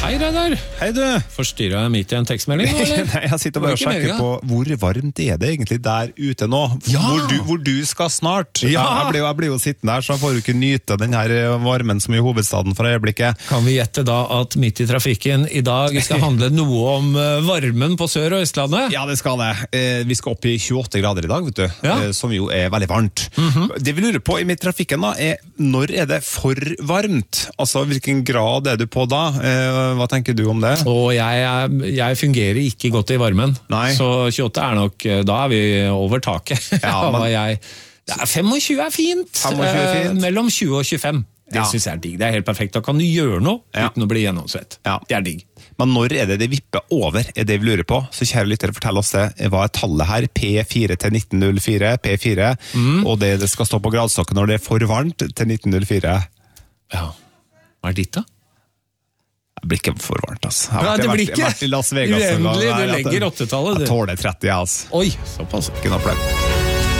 Hei, Reidar. Hei du. Forstyrret jeg midt i en tekstmelding nå, eller? Nei, jeg sitter bare og sjekker på hvor varmt er det egentlig der ute nå. Ja. Hvor du skal snart. Ja. Jeg blir jo sittende her, så får du ikke nyte den her varmen som er i hovedstaden for øyeblikket. Kan vi gjette da at midt i trafikken i dag skal handle noe om varmen på Sør- og Østlandet? Ja, det skal det. Vi skal opp i 28 grader i dag, vet du. Ja. Som jo er veldig varmt. Det vi lurer på i midt i trafikken da, er når er det for varmt? Altså, hvilken grad er du på da? Hva tenker du om det? Og jeg fungerer ikke godt i varmen. Nei. Så 28 er nok, da er vi over taket. Ja, men- 25 er fint. 25 er fint. Mellom 20 og 25. Det Ja. synes jeg er digg. Det er helt perfekt. Da kan du gjøre noe Ja. uten å bli gjennomsvett. Ja. Det er digg. Men når er det vipper over, er det vi lurer på? Så kjære lyttere, fortell oss det. Hva er tallet her? P4 til 1904, P4, og det skal stå på gradstokken når det er for varmt til 1904. Ja. Hva er ditt da? Det blir ikke for varmt, altså. Nei, det blir Jeg har vært i Las Vegas. Uendelig, og- du legger 8-tallet, du. Jeg tåler 30, altså. Oi, såpass. Ikke noe problem.